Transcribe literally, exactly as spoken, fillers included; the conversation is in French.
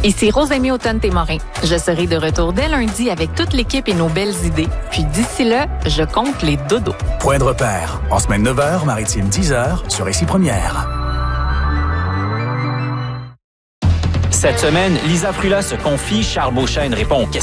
Ici Rosemée Automne-Témorin. Je serai de retour dès lundi avec toute l'équipe et nos belles idées. Puis d'ici là, je compte les dodos. Point de repère. En semaine neuf heures, maritime dix heures, sur Ici Première. Cette semaine, Lisa Frula se confie, Charles Beauchesne répond aux questions.